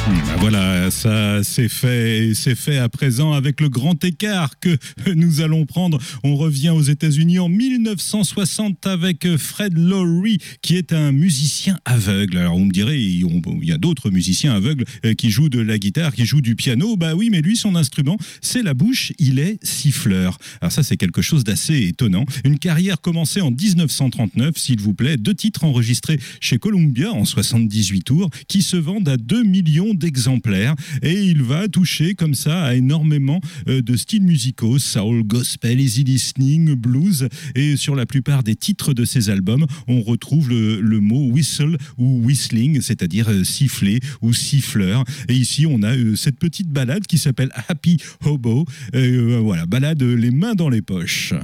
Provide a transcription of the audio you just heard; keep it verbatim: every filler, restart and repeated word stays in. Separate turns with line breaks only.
Ben voilà, ça c'est fait et c'est fait à présent avec le grand écart que nous allons prendre. On revient aux États-Unis en mille neuf cent soixante avec Fred Lowry qui est un musicien aveugle. Alors on me dirait, il y a d'autres musiciens aveugles qui jouent de la guitare, qui jouent du piano. Bah oui, mais lui son instrument c'est la bouche, il est siffleur. Alors ça c'est quelque chose d'assez étonnant. Une carrière commencée en dix-neuf cent trente-neuf, s'il vous plaît, deux titres enregistrés chez Columbia en soixante-dix-huit tours qui se vendent à deux millions d'exemplaires et il va toucher comme ça à énormément euh, de styles musicaux, soul, gospel, easy listening, blues, et sur la plupart des titres de ces albums, on retrouve le, le mot whistle ou whistling, c'est-à-dire euh, siffler ou siffleur. Et ici, on a euh, cette petite balade qui s'appelle Happy Hobo, euh, voilà, balade les mains dans les poches.